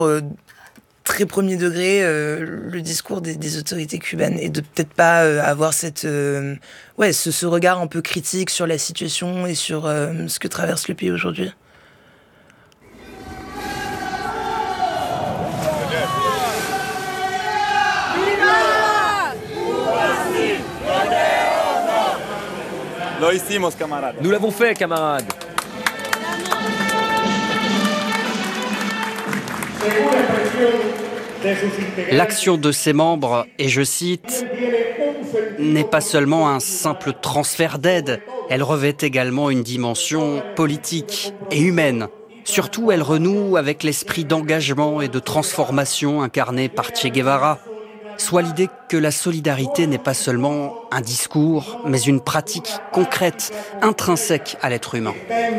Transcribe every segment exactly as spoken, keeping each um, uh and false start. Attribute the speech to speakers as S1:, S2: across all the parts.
S1: Euh, très premier degré euh, le discours des, des autorités cubaines et de peut-être pas euh, avoir cette, euh, ouais, ce, ce regard un peu critique sur la situation et sur euh, ce que traverse le pays aujourd'hui.
S2: Nous l'avons fait, camarades.
S3: L'action de ses membres, et je cite, n'est pas seulement un simple transfert d'aide, elle revêt également une dimension politique et humaine. Surtout, elle renoue avec l'esprit d'engagement et de transformation incarné par Che Guevara, soit l'idée que la solidarité n'est pas seulement un discours, mais une pratique concrète, intrinsèque à l'être humain.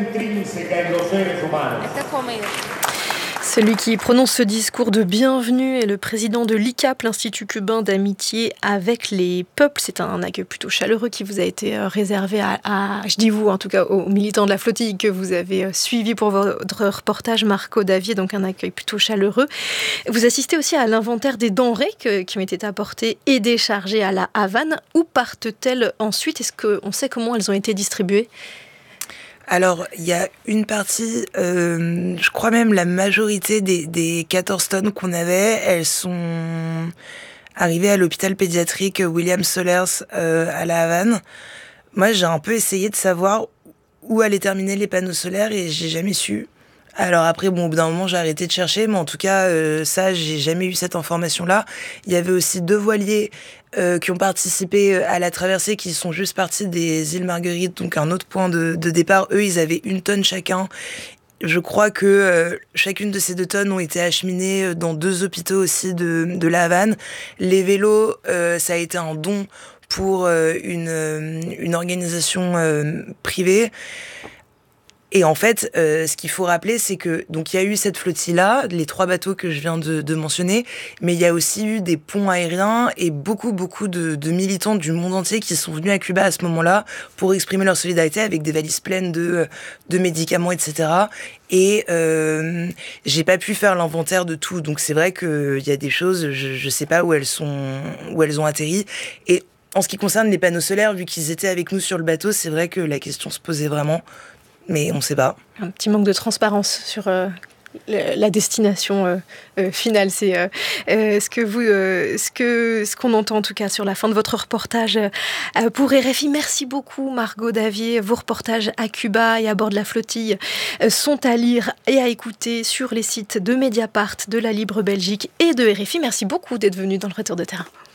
S4: Celui qui prononce ce discours de bienvenue est le président de l'I C A P, l'Institut cubain d'amitié avec les peuples. C'est un accueil plutôt chaleureux qui vous a été réservé à, à je dis vous, en tout cas aux militants de la flottille que vous avez suivi pour votre reportage, Marco Davier, donc un accueil plutôt chaleureux. Vous assistez aussi à l'inventaire des denrées que, qui ont été apportées et déchargées à la Havane. Où partent-elles ensuite? Est-ce qu'on sait comment elles ont été distribuées?
S1: Alors, il y a une partie, euh, je crois même la majorité des, des quatorze tonnes qu'on avait, elles sont arrivées à l'hôpital pédiatrique William Solers euh, à La Havane. Moi, j'ai un peu essayé de savoir où allaient terminer les panneaux solaires et j'ai jamais su. Alors après, bon, au bout d'un moment, j'ai arrêté de chercher, mais en tout cas, euh, ça, j'ai jamais eu cette information-là. Il y avait aussi deux voiliers euh, qui ont participé à la traversée, qui sont juste partis des îles Marguerites, donc un autre point de, de départ. Eux, ils avaient une tonne chacun. Je crois que euh, chacune de ces deux tonnes ont été acheminées dans deux hôpitaux aussi de, de La Havane. Les vélos, euh, ça a été un don pour euh, une, une organisation euh, privée. Et en fait, euh, ce qu'il faut rappeler, c'est que donc il y a eu cette flottille-là, les trois bateaux que je viens de, de mentionner, mais il y a aussi eu des ponts aériens et beaucoup, beaucoup de, de militants du monde entier qui sont venus à Cuba à ce moment-là pour exprimer leur solidarité avec des valises pleines de, de médicaments, et cetera. Et euh, j'ai pas pu faire l'inventaire de tout, donc c'est vrai qu'il y a des choses, je, je sais pas où elles sont, où elles ont atterri. Et en ce qui concerne les panneaux solaires, vu qu'ils étaient avec nous sur le bateau, c'est vrai que la question se posait vraiment. Mais on ne sait pas.
S4: Un petit manque de transparence sur euh, la destination euh, euh, finale. C'est euh, euh, ce que vous, euh, ce que ce qu'on entend en tout cas sur la fin de votre reportage euh, pour R F I. Merci beaucoup, Marco Davier. Vos reportages à Cuba et à bord de la flottille euh, sont à lire et à écouter sur les sites de Mediapart, de La Libre Belgique et de R F I. Merci beaucoup d'être venu dans le Retour de terrain.